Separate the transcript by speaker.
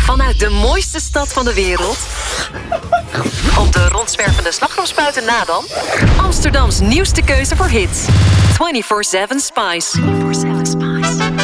Speaker 1: Vanuit de mooiste stad van de wereld. Op de rondzwervende slagroomspuiten na dan. Amsterdams nieuwste keuze voor hits. 24/7 Spice. 24/7 Spice.